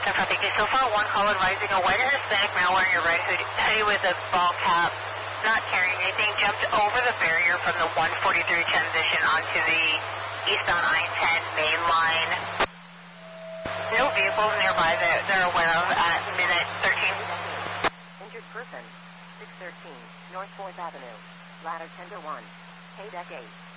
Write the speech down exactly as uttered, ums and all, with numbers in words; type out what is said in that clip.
Thank you. So far, one call advising a white and Hispanic male wearing your red hoodie, hoodie with a ball cap, not carrying anything, jumped over the barrier from the one forty-three transition onto the eastbound I ten main line. No vehicles nearby that they're aware of at minute thirteen. Injured person, six thirteen, North fourth Avenue, ladder ten to one, K-Deck eight.